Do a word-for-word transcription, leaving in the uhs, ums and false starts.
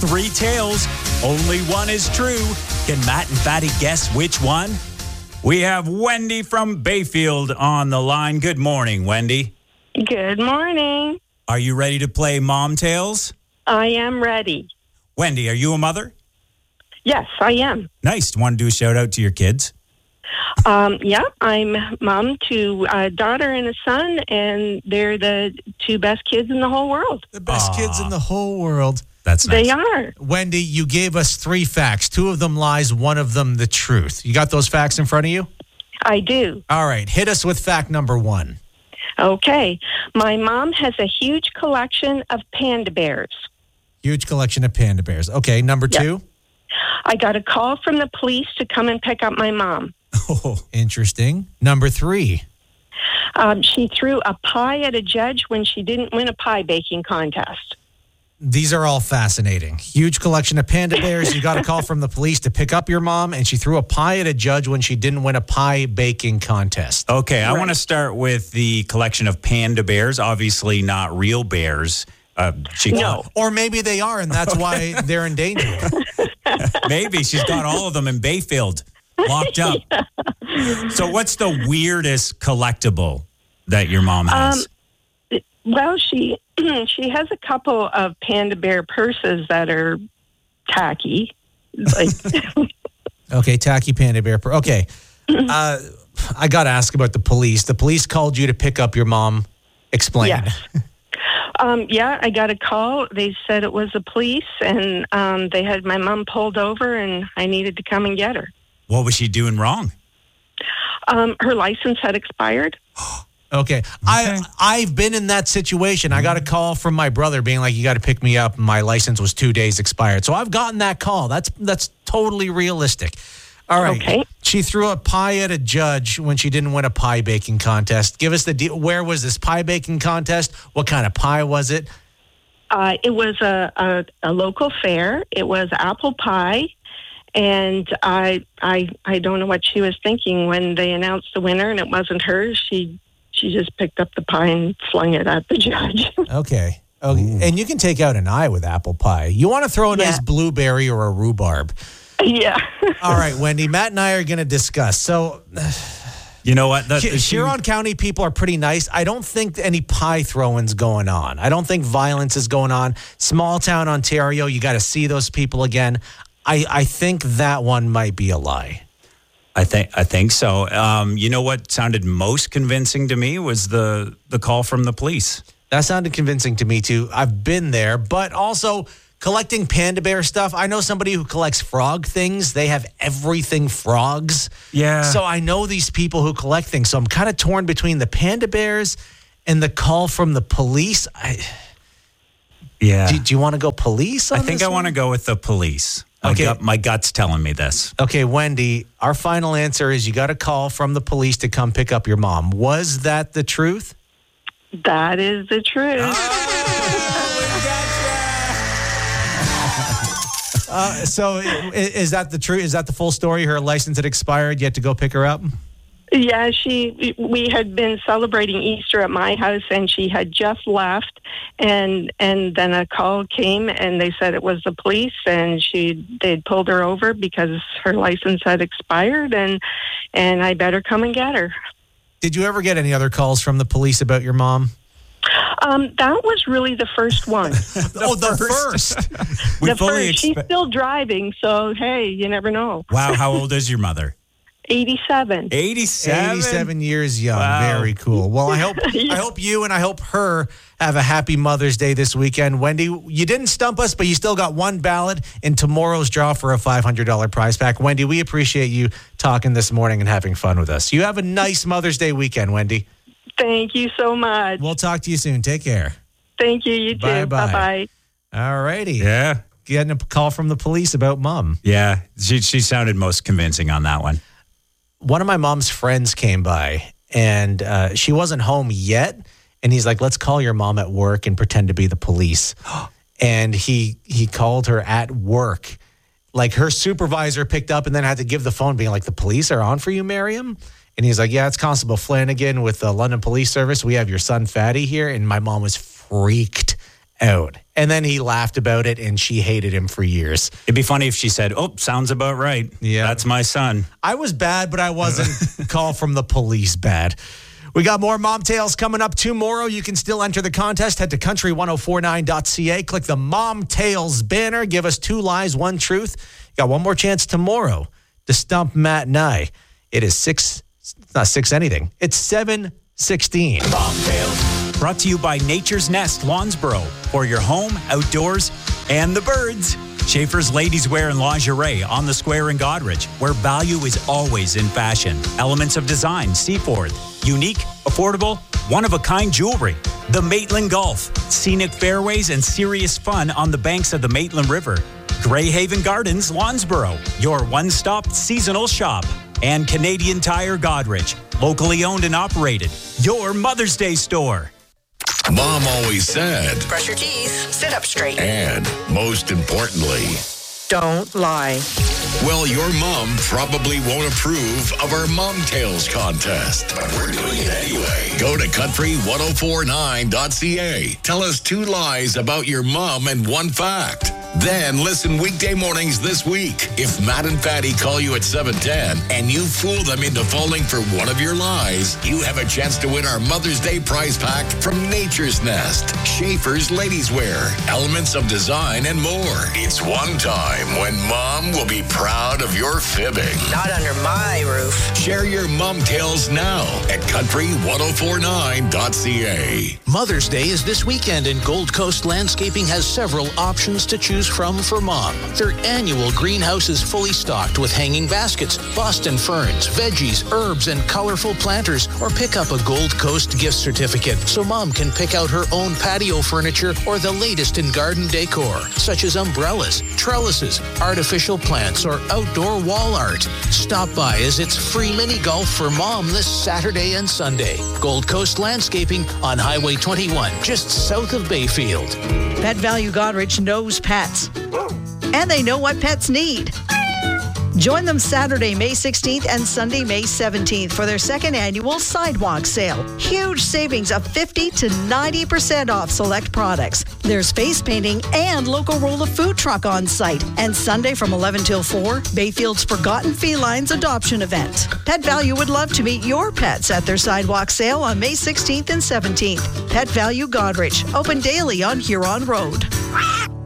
three tales. Only one is true. Can Matt and Fatty guess which one? We have Wendy from Bayfield on the line. Good morning, Wendy. Good morning. Are you ready to play Mom Tales? I am ready. Wendy, are you a mother? Yes, I am. Nice. Do you want to do a shout out to your kids? Um, yeah, I'm mom to a daughter and a son, and they're the two best kids in the whole world. The best Aww. kids in the whole world. That's nice. They are. Wendy, you gave us three facts. Two of them lies, one of them the truth. You got those facts in front of you? I do. All right, hit us with fact number one. Okay. My mom has a huge collection of panda bears. Huge collection of panda bears. Okay, number Yep. two. I got a call from the police to come and pick up my mom. Oh, interesting. Number three. Um, she threw a pie at a judge when she didn't win a pie baking contest. These are all fascinating. Huge collection of panda bears. You got a call from the police to pick up your mom, and she threw a pie at a judge when she didn't win a pie baking contest. Okay, I Right. want to start with the collection of panda bears. Obviously not real bears. Uh, she No. Or maybe they are, and that's why they're endangered. Maybe she's got all of them in Bayfield locked up. So what's the weirdest collectible that your mom has? Um, Well, she she has a couple of panda bear purses that are tacky. Like, Okay, tacky panda bear. per- Okay. Uh, I got to ask about the police. The police called you to pick up your mom. Explain. yes. Um, yeah, I got a call. They said it was the police, and um, they had my mom pulled over, and I needed to come and get her. What was she doing wrong? Um, her license had expired. Okay. I, I've been in that situation. I got a call from my brother being like, you got to pick me up. My license was two days expired. So I've gotten that call. That's that's totally realistic. All right. Okay. She threw a pie at a judge when she didn't win a pie baking contest. Give us the deal. Where was this pie baking contest? What kind of pie was it? Uh, it was a, a, a local fair. It was apple pie. And I, I, I don't know what she was thinking when they announced the winner, and it wasn't her. She, she just picked up the pie and flung it at the judge. Okay. Okay. And you can take out an eye with apple pie. You want to throw a nice Yeah. blueberry or a rhubarb. Yeah. All right, Wendy, Matt and I are going to discuss. So You know what? The, the- Huron County people are pretty nice. I don't think any pie throwing's going on. I don't think violence is going on. Small town Ontario, you got to see those people again. I, I think that one might be a lie. I think I think so. Um, you know what sounded most convincing to me was the the call from the police. That sounded convincing to me too. I've been there, but also collecting panda bear stuff. I know somebody who collects frog things. They have everything frogs. Yeah. So I know these people who collect things. So I'm kind of torn between the panda bears and the call from the police. I, Yeah. do, do you want to go police on I think this I want to one? go with the police. My, Okay. gut, my gut's telling me this. Okay, Wendy, our final answer is you got a call from the police to come pick up your mom. Was that the truth? That is the truth. Uh, so i- is that the truth? Is that the full story? Her license had expired. You had to go pick her up? Yeah, she. We had been celebrating Easter at my house, and she had just left, and and then a call came, and they said it was the police, and she they'd pulled her over because her license had expired, and and I better come and get her. Did you ever get any other calls from the police about your mom? Um, that was really the first one. oh, the first. We the fully first. She's expect. still driving, so hey, you never know. Wow, how old is your mother? eighty-seven. eighty-seven. eighty-seven years young. Wow. Very cool. Well, I hope I hope you and I hope her have a happy Mother's Day this weekend. Wendy, you didn't stump us, but you still got one ballot in tomorrow's draw for a five hundred dollars prize pack. Wendy, we appreciate you talking this morning and having fun with us. You have a nice Mother's Day weekend, Wendy. Thank you so much. We'll talk to you soon. Take care. Thank you. You too. Bye-bye. Bye bye. All righty. Yeah. Getting a call from the police about mom. Yeah. She, she sounded most convincing on that one. One of my mom's friends came by, and uh, she wasn't home yet. And he's like, let's call your mom at work and pretend to be the police. And he he called her at work. Like her supervisor picked up and then had to give the phone being like, the police are on for you, Miriam? And he's like, yeah, it's Constable Flanagan with the London Police Service. We have your son, Fatty, here. And my mom was freaked out. And then he laughed about it, and she hated him for years. It'd be funny if she said, oh, sounds about right. Yeah. That's my son. I was bad, but I wasn't call from the police bad. We got more Mom Tales coming up tomorrow. You can still enter the contest. Head to country ten forty-nine dot c a. Click the Mom Tales banner. Give us two lies, one truth. You got one more chance tomorrow to stump Matt and I. It is six, it's not six anything. It's seven sixteen. Mom Tales. Brought to you by Nature's Nest, Lawnsboro. For your home, outdoors, and the birds. Schaefer's Ladies Wear and Lingerie on the Square in Godrich, where value is always in fashion. Elements of Design, Seaforth. Unique, affordable, one-of-a-kind jewelry. The Maitland Golf. Scenic fairways and serious fun on the banks of the Maitland River. Greyhaven Gardens, Lawnsboro. Your one-stop seasonal shop. And Canadian Tire Godrich. Locally owned and operated. Your Mother's Day store. Mom always said, brush your teeth, sit up straight. And most importantly, don't lie. Well, your mom probably won't approve of our Mom Tales contest, but we're doing it anyway. Go to country ten forty-nine dot c a. Tell us two lies about your mom and one fact. Then listen weekday mornings this week. If Matt and Fatty call you at seven ten and you fool them into falling for one of your lies, you have a chance to win our Mother's Day prize pack from Nature's Nest, Schaefer's Ladies Wear, Elements of Design, and more. It's one time when Mom will be proud of your fibbing. Not under my roof. Share your Mom Tales now at country ten forty-nine dot c a. Mother's Day is this weekend, and Gold Coast Landscaping has several options to choose from for Mom. Their annual greenhouse is fully stocked with hanging baskets, Boston ferns, veggies, herbs, and colorful planters. Or pick up a Gold Coast gift certificate so Mom can pick out her own patio furniture or the latest in garden decor, such as umbrellas, trellises, artificial plants, or outdoor wall art. Stop by as it's free mini golf for Mom this Saturday and Sunday. Gold Coast Landscaping on Highway twenty-one, just south of Bayfield. Pet Value Godrich knows pets, and they know what pets need. Join them Saturday, May sixteenth and Sunday, May seventeenth for their second annual sidewalk sale. Huge savings of fifty to ninety percent off select products. There's face painting and local roll of food truck on site. And Sunday from eleven till four, Bayfield's Forgotten Felines adoption event. Pet Value would love to meet your pets at their sidewalk sale on May sixteenth and seventeenth. Pet Value Godrich, open daily on Huron Road.